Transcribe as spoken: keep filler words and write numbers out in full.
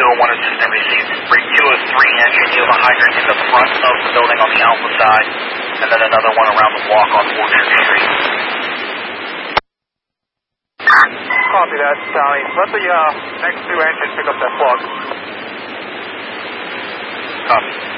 two oh one assistant received. Brig two oh three engine, you have a hydrant in the front of the building on the Alpha side, and then another one around the walk on Orchard Street. Copy that, Sally. Let the uh, next two engines pick up that plug. Copy.